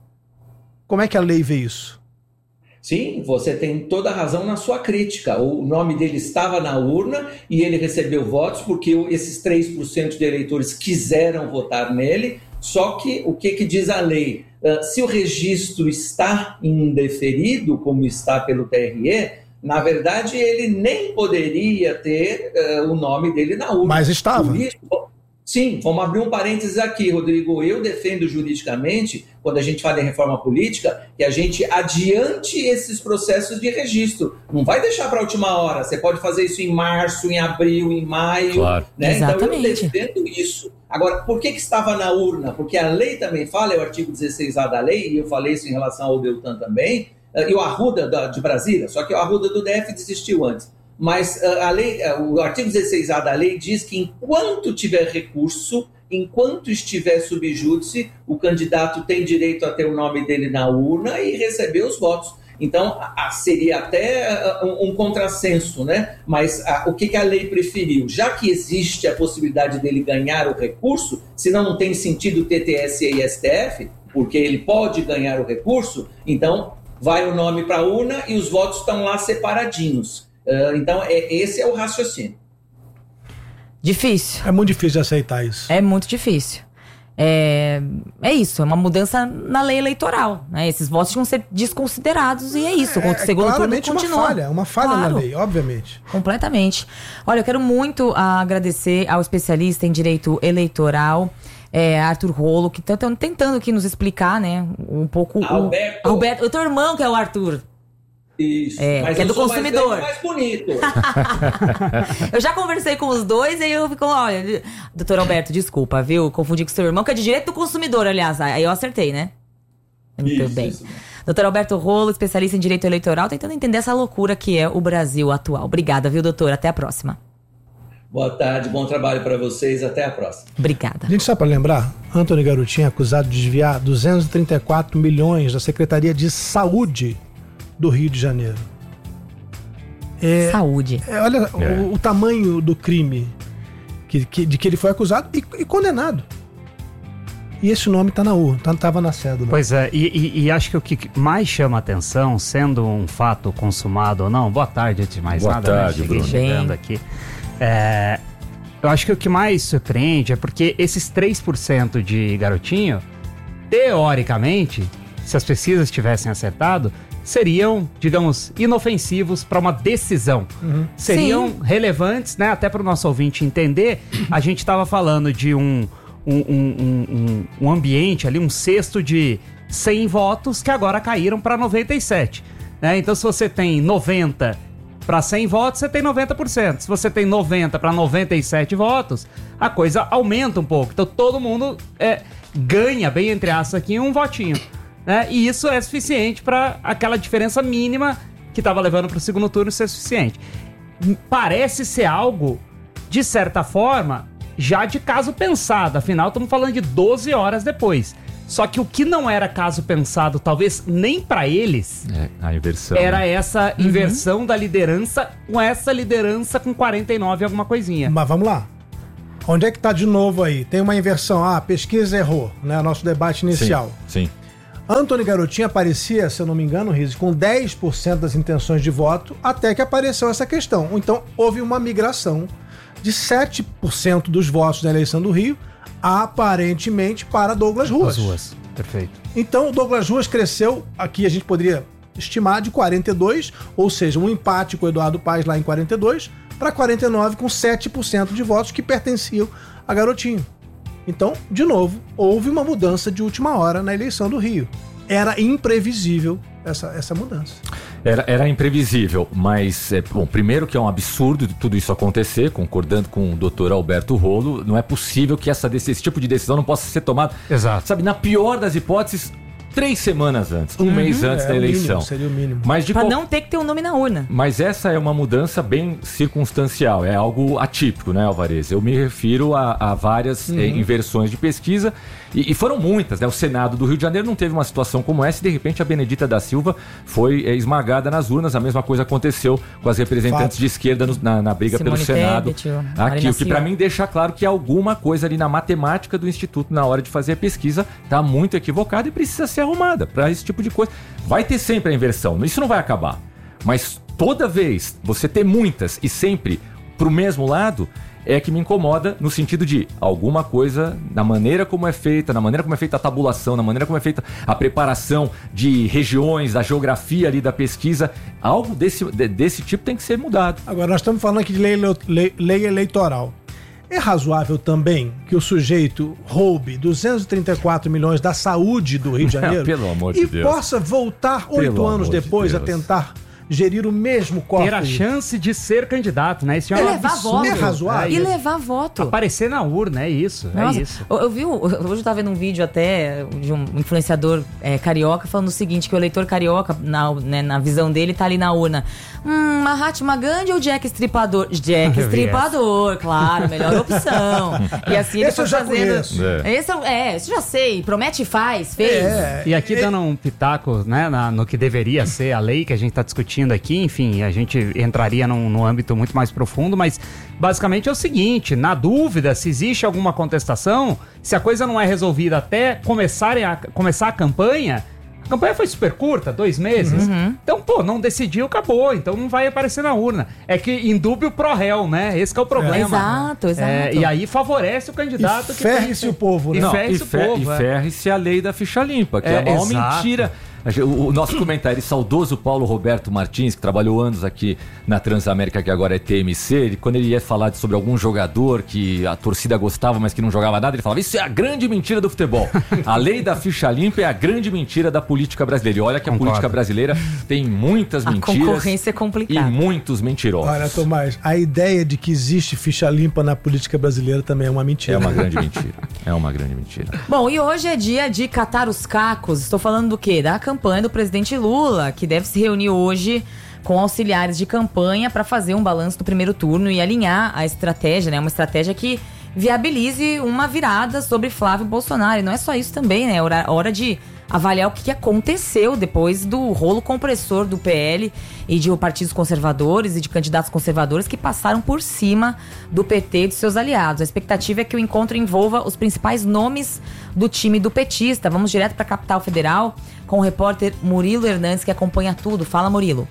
Como é que a lei vê isso? Sim, você tem toda a razão na sua crítica. O nome dele estava na urna e ele recebeu votos porque esses três por cento de eleitores quiseram votar nele. Só que o que, que diz a lei? Uh, se o registro está indeferido, como está pelo T R E, na verdade ele nem poderia ter uh, o nome dele na urna. Mas estava. Por isso, sim, vamos abrir um parênteses aqui, Rodrigo. Eu defendo juridicamente, quando a gente fala em reforma política, que a gente adiante esses processos de registro. Não vai deixar para a última hora. Você pode fazer isso em março, em abril, em maio. Claro. Né? Exatamente. Então eu defendo isso. Agora, por que, que estava na urna? Porque a lei também fala, é o artigo dezesseis A da lei, e eu falei isso em relação ao Deltan também, e o Arruda da, de Brasília, só que o Arruda do D F desistiu antes. Mas a lei, o artigo dezesseis A da lei diz que enquanto tiver recurso, enquanto estiver sub júdice, o candidato tem direito a ter o nome dele na urna e receber os votos. Então, a, a, seria até a, um, um contrassenso, né? Mas a, o que, que a lei preferiu? Já que existe a possibilidade dele ganhar o recurso, senão não tem sentido ter T S E e S T F, porque ele pode ganhar o recurso, então vai o nome para a urna e os votos estão lá separadinhos. Uh, então, é, esse é o raciocínio. Difícil. É muito difícil de aceitar isso. É muito difícil. É, é isso, é uma mudança na lei eleitoral, né? Esses votos vão ser desconsiderados e é isso. É, o segundo turno continua. uma falha, uma falha Claro. na lei, obviamente. Completamente. Olha, eu quero muito agradecer ao especialista em direito eleitoral, é, Arthur Rolo, que está tentando aqui nos explicar, né, um pouco... Alberto. O, Alberto, o teu irmão que é o Arthur. Isso, É, mas que é eu do sou consumidor. mais, velho, mais bonito. Eu já conversei com os dois e aí eu fico, olha, doutor Alberto, desculpa, viu? Confundi com seu irmão, que é de direito do consumidor, aliás. Aí eu acertei, né? Muito Isso, bem. isso. Doutor Alberto Rolo, especialista em direito eleitoral, tentando entender essa loucura que é o Brasil atual. Obrigada, viu, doutor? Até a próxima. Boa tarde, bom trabalho para vocês, até a próxima. Obrigada. Gente, só para lembrar, Antony Garotinho é acusado de desviar duzentos e trinta e quatro milhões da Secretaria de Saúde do Rio de Janeiro. É, Saúde. É, olha É. O, o tamanho do crime que, que- de que ele foi acusado e, e condenado. E esse nome tá na urna, tá, tava na cédula. Pois é, e, e- e acho que o que mais chama atenção, sendo um fato consumado ou não, boa tarde antes de mais Boa nada, tarde, né? Cheguei Bruno. chegando Bem. aqui. É, eu acho que o que mais surpreende é porque esses três por cento de garotinho, teoricamente, se as pesquisas tivessem acertado, seriam, digamos, inofensivos para uma decisão. Uhum. Seriam Sim. relevantes, né? Até para o nosso ouvinte entender, a gente estava falando de um, um, um, um, um ambiente ali, um cesto de cem votos que agora caíram para noventa e sete. Né? Então, se você tem noventa para cem votos, você tem noventa por cento. Se você tem noventa para noventa e sete votos, a coisa aumenta um pouco. Então, todo mundo é, ganha, bem entre aspas, aqui um votinho. Né? E isso é suficiente para aquela diferença mínima que estava levando para o segundo turno ser suficiente. Parece ser algo, de certa forma, já de caso pensado. Afinal, estamos falando de doze horas depois. Só que o que não era caso pensado, talvez nem para eles, É, a inversão. era né? essa inversão da liderança com essa liderança com quarenta e nove alguma coisinha. Mas vamos lá. Onde é que tá de novo aí? Tem uma inversão. Ah, a pesquisa errou, né? Nosso debate inicial. Sim. Antony Garotinho aparecia, se eu não me engano, Rizzi, com dez por cento das intenções de voto, até que apareceu essa questão. Então, houve uma migração de sete por cento dos votos na eleição do Rio, aparentemente para Douglas Ruas. As ruas, perfeito. Então, o Douglas Ruas cresceu, aqui a gente poderia estimar, de quarenta e dois, ou seja, um empate com o Eduardo Paes lá em quarenta e dois, para quarenta e nove, com sete por cento de votos que pertenciam a Garotinho. Então, de novo, houve uma mudança de última hora na eleição do Rio. Era imprevisível essa, essa mudança. Era, era imprevisível, mas, é, bom, primeiro que é um absurdo tudo isso acontecer, concordando com o doutor Alberto Rolo, não é possível que essa, esse tipo de decisão não possa ser tomada, Exato. sabe, na pior das hipóteses, três semanas antes, um mês antes É, da o mínimo, eleição. seria o mínimo. Mas de Pra qual- não ter que ter um nome na urna. Mas essa é uma mudança bem circunstancial, é algo atípico, né, Alvarez? Eu me refiro a, a várias eh, inversões de pesquisa, e, e foram muitas, né? O Senado do Rio de Janeiro não teve uma situação como essa, e de repente a Benedita da Silva foi eh, esmagada nas urnas. A mesma coisa aconteceu com as representantes Fato. de esquerda no- na, na briga Simone pelo Senado. Tebet, o Aqui, Marina o que para Silva. mim deixa claro que alguma coisa ali na matemática do Instituto, na hora de fazer a pesquisa, tá muito equivocada e precisa ser arrumada para esse tipo de coisa. Vai ter sempre a inversão, isso não vai acabar. Mas toda vez você ter muitas e sempre pro mesmo lado, é que me incomoda no sentido de alguma coisa na maneira como é feita, na maneira como é feita a tabulação, na maneira como é feita a preparação de regiões, da geografia ali da pesquisa, algo desse, de- desse tipo tem que ser mudado. Agora, nós estamos falando aqui de lei, lei, lei eleitoral. É razoável também que o sujeito roube duzentos e trinta e quatro milhões da saúde do Rio de Janeiro Pelo amor de e Deus. possa voltar oito Pelo anos amor de depois a Deus. tentar gerir o mesmo corpo? Ter a chance de ser candidato, né? Isso é E um levar absurdo. voto. É razoável. E levar voto. Aparecer na urna, é isso, Nossa, é isso. Eu, eu vi, um- hoje eu tava vendo um vídeo até de um influenciador é, carioca falando o seguinte, que o eleitor carioca, na, né, na visão dele, tá ali na urna. Hum, Mahatma Gandhi ou Jack Estripador? Jack Eu vi Estripador, claro, melhor opção. E assim ele Esse foi eu já fazendo... conheço. É. Esse eu, é, isso eu já sei, promete e faz, fez. É, E aqui dando um pitaco, né, na- no que deveria ser a lei que a gente está discutindo aqui, enfim, a gente entraria num, num âmbito muito mais profundo, mas basicamente é o seguinte, na dúvida, se existe alguma contestação, se a coisa não é resolvida até começarem a, começar a campanha, a campanha foi super curta, dois meses, então, pô, não decidiu, acabou, então não vai aparecer na urna. É que indúbio pro réu, né, esse que é o problema. Exato, exato. É, e aí favorece o candidato E que tem- ferre-se o povo, né? E Não, ferre-se e, o fer- povo, e é. ferre-se a lei da ficha limpa, que é, É, a maior exato. mentira. A gente- O, o nosso comentário, saudoso Paulo Roberto Martins, que trabalhou anos aqui na Transamérica, que agora é T M C, ele, quando ele ia falar de- sobre algum jogador que a torcida gostava, mas que não jogava nada, ele falava, isso é a grande mentira do futebol. A lei da ficha limpa é a grande mentira da política brasileira. E olha que a Concordo. política brasileira tem muitas A mentiras concorrência é e complicada. muitos mentirosos. Olha, Tomás, a ideia de que existe ficha limpa na política brasileira também é uma mentira. É uma grande mentira. É uma grande mentira. Bom, e hoje é dia de catar os cacos. Estou falando do quê? Da campanha do presidente Lula, que deve se reunir hoje com auxiliares de campanha para fazer um balanço do primeiro turno e alinhar a estratégia, né? Uma estratégia que viabilize uma virada sobre Flávio Bolsonaro. E não é só isso também, né? É hora, hora de avaliar o que aconteceu depois do rolo compressor do P L e de partidos conservadores e de candidatos conservadores que passaram por cima do P T e de seus aliados. A expectativa é que o encontro envolva os principais nomes do time do petista. Vamos direto para a capital federal com o repórter Murilo Hernandes, que acompanha tudo. Fala, Murilo.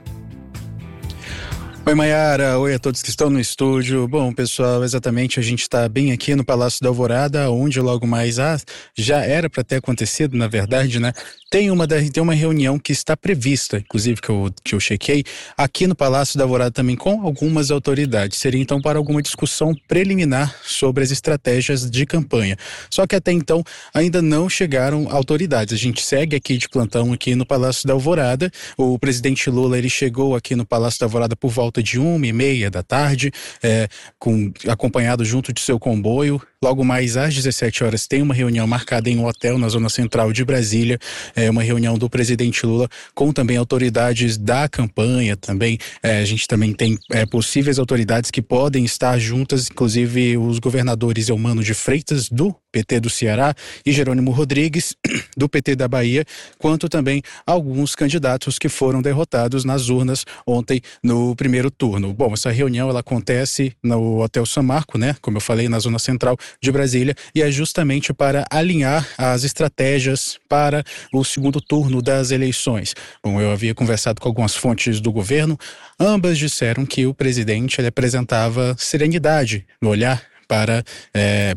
Oi, Maiara. Oi a todos que estão no estúdio. Bom, pessoal, exatamente, a gente está bem aqui no Palácio da Alvorada, onde logo mais ah, já era para ter acontecido, na verdade, né? Tem uma, tem uma reunião que está prevista, inclusive que eu, que eu chequei, aqui no Palácio da Alvorada também com algumas autoridades. Seria então para alguma discussão preliminar sobre as estratégias de campanha. Só que até então ainda não chegaram autoridades. A gente segue aqui de plantão aqui no Palácio da Alvorada. O presidente Lula, ele chegou aqui no Palácio da Alvorada por volta de uma e meia da tarde, é, com, acompanhado junto de seu comboio. Logo mais às dezessete horas tem uma reunião marcada em um hotel na zona central de Brasília, é uma reunião do presidente Lula com também autoridades da campanha também. É, a gente também tem é, possíveis autoridades que podem estar juntas, inclusive os governadores Eumano de Freitas do P T do Ceará e Jerônimo Rodrigues do P T da Bahia, quanto também alguns candidatos que foram derrotados nas urnas ontem no primeiro turno. Bom, essa reunião ela acontece no Hotel São Marco, né? Como eu falei, na zona central de Brasília, e é justamente para alinhar as estratégias para o segundo turno das eleições. Bom, eu havia conversado com algumas fontes do governo, ambas disseram que o presidente ele apresentava serenidade no olhar para é,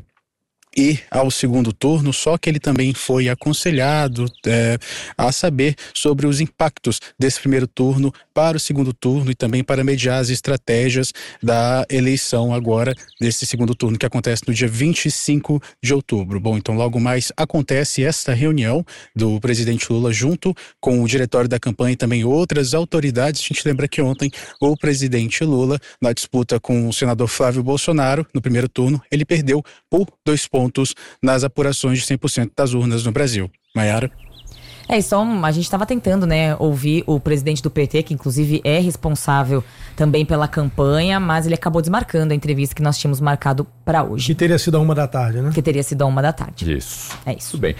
ir ao segundo turno, só que ele também foi aconselhado é, a saber sobre os impactos desse primeiro turno para o segundo turno e também para mediar as estratégias da eleição agora, desse segundo turno que acontece no dia vinte e cinco de outubro. Bom, então logo mais acontece esta reunião do presidente Lula junto com o diretório da campanha e também outras autoridades. A gente lembra que ontem o presidente Lula, na disputa com o senador Flávio Bolsonaro, no primeiro turno, ele perdeu por dois pontos pontos nas apurações de cem por cento das urnas no Brasil. Maiara? É, isso a gente estava tentando, né, ouvir o presidente do P T, que inclusive é responsável também pela campanha, mas ele acabou desmarcando a entrevista que nós tínhamos marcado para hoje. Que teria sido a uma da tarde, né? Que teria sido a uma da tarde. Isso. É isso. Tudo bem.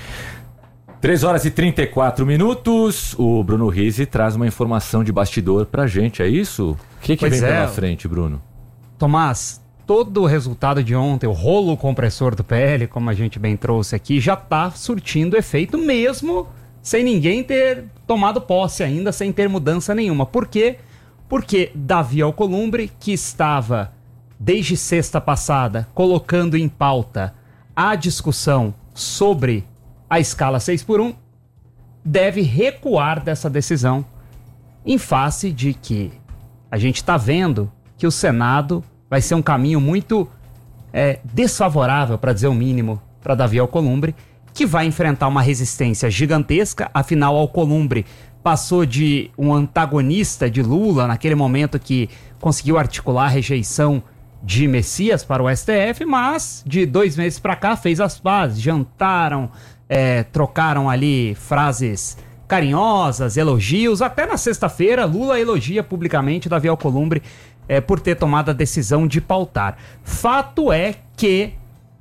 três horas e trinta e quatro minutos. O Bruno Rizzi traz uma informação de bastidor pra gente, é isso? O que, que vem é. pela frente, Bruno? Tomás, todo o resultado de ontem, o rolo compressor do P L, como a gente bem trouxe aqui, já está surtindo efeito mesmo sem ninguém ter tomado posse ainda, sem ter mudança nenhuma. Por quê? Porque Davi Alcolumbre, que estava desde sexta passada colocando em pauta a discussão sobre a escala seis por um, deve recuar dessa decisão em face de que a gente está vendo que o Senado vai ser um caminho muito é, desfavorável, para dizer o mínimo, para Davi Alcolumbre, que vai enfrentar uma resistência gigantesca. Afinal, Alcolumbre passou de um antagonista de Lula, naquele momento que conseguiu articular a rejeição de Messias para o S T F, mas de dois meses para cá fez as pazes, jantaram, é, trocaram ali frases carinhosas, elogios. Até na sexta-feira, Lula elogia publicamente Davi Alcolumbre É, por ter tomado a decisão de pautar. Fato é que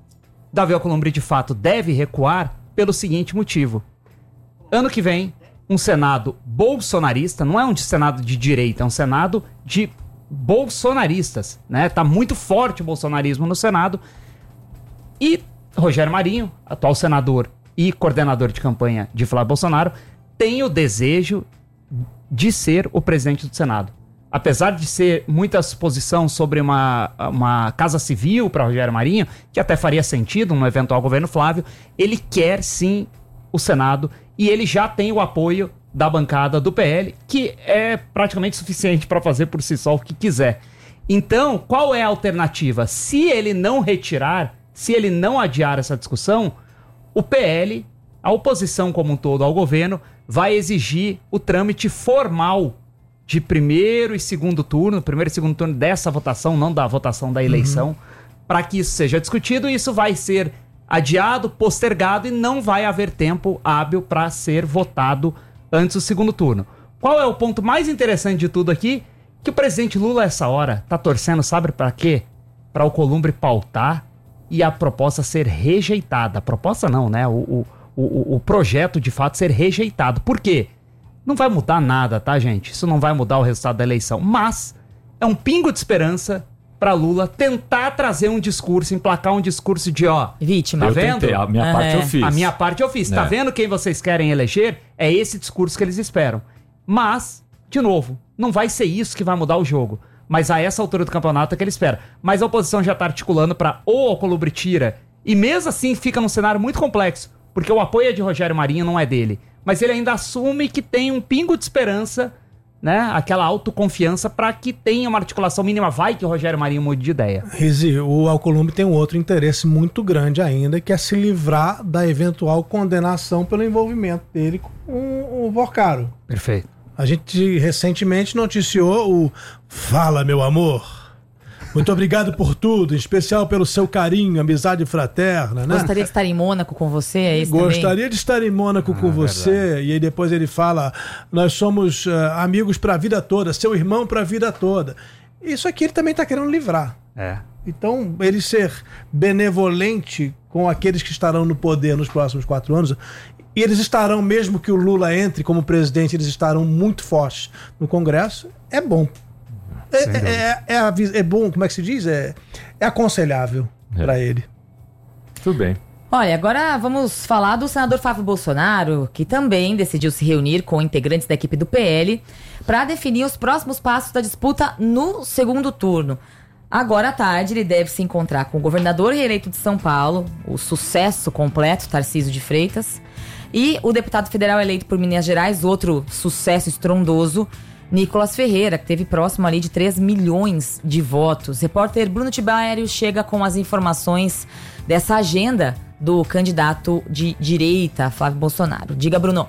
Davi Alcolumbre de fato deve recuar pelo seguinte motivo. Ano que vem, um Senado bolsonarista, não é um Senado de direita, é um Senado de bolsonaristas, né? Tá muito forte o bolsonarismo no Senado. E Rogério Marinho, atual senador e coordenador de campanha de Flávio Bolsonaro, tem o desejo de ser o presidente do Senado. Apesar de ser muita suposição sobre uma, uma casa civil para Rogério Marinho, que até faria sentido no eventual governo Flávio, ele quer sim o Senado e ele já tem o apoio da bancada do P L, que é praticamente suficiente para fazer por si só o que quiser. Então, qual é a alternativa? Se ele não retirar, se ele não adiar essa discussão, o P L, a oposição como um todo ao governo, vai exigir o trâmite formal de primeiro e segundo turno, primeiro e segundo turno dessa votação, não da votação da eleição, uhum. para que isso seja discutido. E isso vai ser adiado, postergado e não vai haver tempo hábil para ser votado antes do segundo turno. qual é o ponto mais interessante de tudo aqui? Que o presidente Lula, essa hora, tá torcendo, sabe pra quê? Pra Alcolumbre pautar e a proposta ser rejeitada. A proposta não, né? O, o, o, o projeto, de fato, ser rejeitado. Por quê? Não vai mudar nada, tá, gente? Isso não vai mudar o resultado da eleição. Mas é um pingo de esperança pra Lula tentar trazer um discurso, emplacar um discurso de, ó... Vítima. Tá Eu vendo? tentei, a minha É. parte eu fiz. A minha parte eu fiz. Tá É. vendo quem vocês querem eleger? É esse discurso que eles esperam. Mas, de novo, não vai ser isso que vai mudar o jogo. Mas a essa altura do campeonato é que ele espera. Mas a oposição já tá articulando pra ou Alcolumbre tira. E mesmo assim fica num cenário muito complexo. Porque o apoio é de Rogério Marinho, não é dele. Mas ele ainda assume que tem um pingo de esperança, né? Aquela autoconfiança pra que tenha uma articulação mínima. Vai que o Rogério Marinho mude de ideia. Rizi, o Alcolumbre tem um outro interesse muito grande ainda, que é se livrar da eventual condenação pelo envolvimento dele com o Vorcaro. Perfeito. A gente recentemente noticiou o Fala, meu amor. Muito obrigado por tudo, em especial pelo seu carinho, amizade fraterna, né? Gostaria de estar em Mônaco com você, é isso também? Gostaria de estar em Mônaco com você. verdade. E aí depois ele fala, nós somos uh, amigos pra vida toda, seu irmão pra vida toda. Isso aqui ele também tá querendo livrar. É. Então, ele ser benevolente com aqueles que estarão no poder nos próximos quatro anos, e eles estarão, mesmo que o Lula entre como presidente, eles estarão muito fortes no Congresso, é bom. É, é, é, é, é bom, como é que se diz? É, é aconselhável É. pra ele. Tudo bem. Olha, agora vamos falar do senador Flávio Bolsonaro, que também decidiu se reunir com integrantes da equipe do P L para definir os próximos passos da disputa no segundo turno. Agora à tarde ele deve se encontrar com o governador reeleito de São Paulo, o sucesso completo, Tarcísio de Freitas, e o deputado federal eleito por Minas Gerais, outro sucesso estrondoso, Nicolas Ferreira, que teve próximo ali de três milhões de votos. Repórter Bruno Tibério chega com as informações dessa agenda do candidato de direita, Flávio Bolsonaro. Diga, Bruno.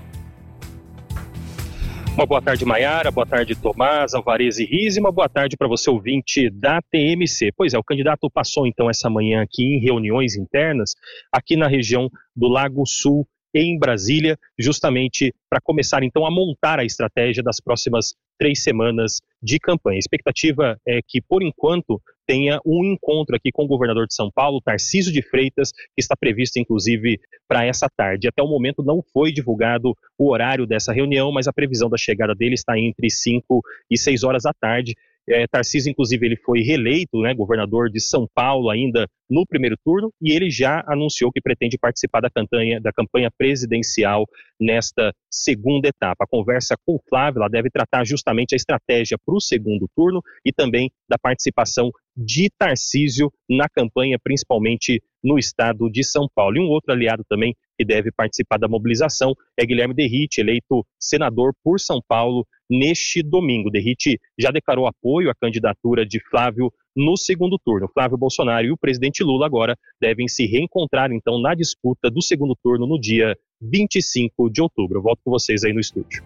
Uma boa tarde, Maiara, boa tarde, Tomás, Alvarez e Riz, e uma boa tarde para você, ouvinte da T M C. Pois é, o candidato passou então essa manhã aqui em reuniões internas, aqui na região do Lago Sul, em Brasília, justamente para começar então a montar a estratégia das próximas três semanas de campanha. A expectativa é que, por enquanto, tenha um encontro aqui com o governador de São Paulo, Tarcísio de Freitas, que está previsto, inclusive, para essa tarde. Até o momento não foi divulgado o horário dessa reunião, mas a previsão da chegada dele está entre cinco e seis horas da tarde. É, Tarcísio, inclusive, ele foi reeleito, né, governador de São Paulo ainda no primeiro turno, e ele já anunciou que pretende participar da campanha, da campanha presidencial nesta segunda etapa. A conversa com o Flávio, ela deve tratar justamente a estratégia para o segundo turno e também da participação de Tarcísio na campanha, principalmente no estado de São Paulo. E um outro aliado também que deve participar da mobilização é Guilherme Derrite, eleito senador por São Paulo neste domingo. Derrite já declarou apoio à candidatura de Flávio no segundo turno. Flávio Bolsonaro e o presidente Lula agora devem se reencontrar então na disputa do segundo turno no dia vinte e cinco de outubro. Eu volto com vocês aí no estúdio.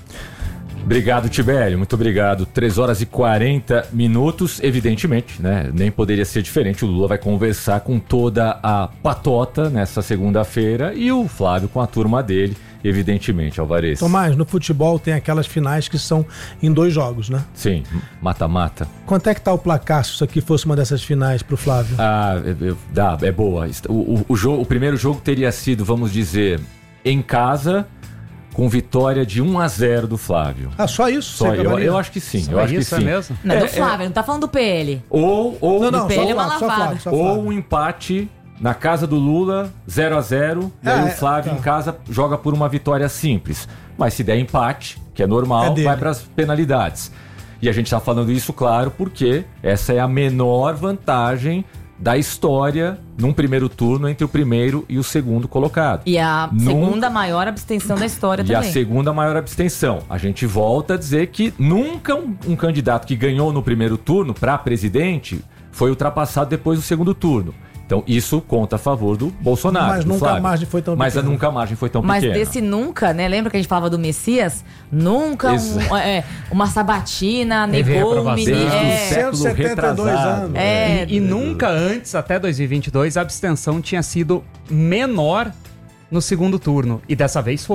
Obrigado, Tibério, muito obrigado. três horas e quarenta minutos, evidentemente, né? Nem poderia ser diferente. O Lula vai conversar com toda a patota nessa segunda-feira e o Flávio com a turma dele, evidentemente, Alvarez. Tomás, no futebol tem aquelas finais que são em dois jogos, né? Sim, mata-mata. Quanto é que tá o placar se isso aqui fosse uma dessas finais pro Flávio? Ah, é, é, dá, é boa. O, o, o, jogo, o primeiro jogo teria sido, vamos dizer, em casa, com vitória de um a zero do Flávio. Ah, só isso? Só eu, eu acho que sim. Só eu acho isso que sim. é mesmo? Não, é, do Flávio, é... não tá falando do P L. Ou, ou não, não, do P L é uma Flávio, lavada. Só Flávio, só ou um empate na casa do Lula, zero a zero, e aí É, o Flávio tá. em casa joga por uma vitória simples. Mas se der empate, que é normal, É dele. vai para as penalidades. E a gente tá falando isso, claro, porque essa é a menor vantagem da história num primeiro turno entre o primeiro e o segundo colocado. E a Nunca- segunda maior abstenção da história E também. a segunda maior abstenção. A gente volta a dizer que nunca um, um candidato que ganhou no primeiro turno para presidente foi ultrapassado depois do segundo turno. Então isso conta a favor do Bolsonaro. Mas do nunca Flávio. a margem foi tão Mas pequena. a nunca a margem foi tão Mas pequena. desse nunca, né? Lembra que a gente falava do Messias? Nunca um, Exato. é, uma sabatina Teve negou um reprovação. menino. Desde o É, século cento e setenta e dois retrasado. anos. É, E, e nunca antes, até dois mil e vinte e dois, a abstenção tinha sido menor no segundo turno. E dessa vez foi.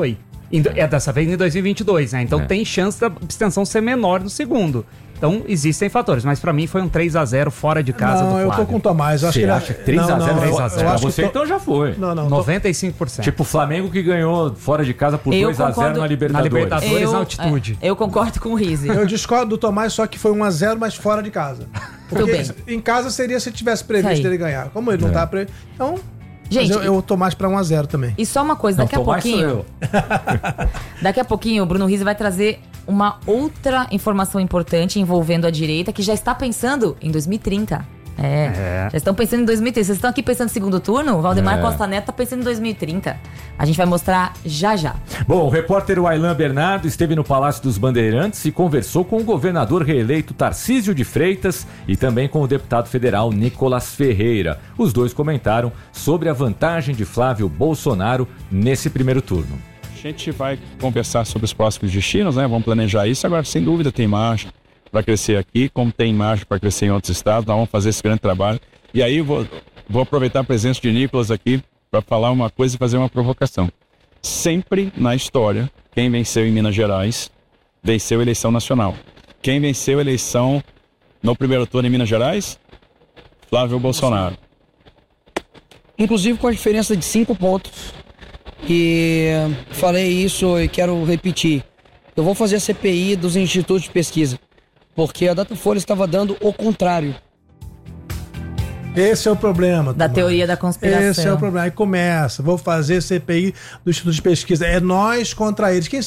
É dessa vez em dois mil e vinte e dois, né? Então É. tem chance da abstenção ser menor no segundo. Então existem fatores, mas pra mim foi um três a zero fora de casa Não, do eu Flávio. tô com o Tomás. Eu acho Você que ele acha que três a zero? Não, não, três a eu- zero. eu Pra acho que você to- então já foi. Não, não. noventa e cinco por cento. Tipo o Flamengo que ganhou fora de casa por Eu dois a zero concordo- na Libertadores. Na Libertadores, Eu, na altitude. é, eu concordo com o Rizzi. Eu discordo do Tomás, só que foi um a zero, mas fora de casa. Tudo Porque bem. em casa seria se tivesse previsto Isso aí. ele ganhar. Como ele não É. tá previsto. Então. Gente, mas eu, eu tô mais pra um a zero também. E só uma coisa, daqui Não, a Tomás sou pouquinho. eu. Daqui a pouquinho o Bruno Rizzi vai trazer uma outra informação importante envolvendo a direita que já está pensando em dois mil e trinta. É, É. já estão pensando em dois mil e trinta. Vocês estão aqui pensando em segundo turno? O Valdemar É. Costa Neto tá pensando em dois mil e trinta. A gente vai mostrar já já. Bom, o repórter Wailan Bernardo esteve no Palácio dos Bandeirantes e conversou com o governador reeleito Tarcísio de Freitas e também com o deputado federal Nicolas Ferreira. Os dois comentaram sobre a vantagem de Flávio Bolsonaro nesse primeiro turno. A gente vai conversar sobre os próximos destinos, né? Vamos planejar isso. Agora, sem dúvida, tem margem para crescer aqui, como tem margem para crescer em outros estados. Nós vamos fazer esse grande trabalho. E aí, vou, vou aproveitar a presença de Nicolas aqui para falar uma coisa e fazer uma provocação. Sempre na história, quem venceu em Minas Gerais venceu a eleição nacional. Quem venceu a eleição no primeiro turno em Minas Gerais? Flávio Bolsonaro. Inclusive com a diferença de cinco pontos. E falei isso e quero repetir. Eu vou fazer a C P I dos institutos de pesquisa, porque a Datafolha estava dando o contrário. Esse é o problema. Da Tomás. teoria da conspiração. Esse é o problema. Aí começa. Vou fazer C P I do Instituto de Pesquisa. É nós contra eles. Quem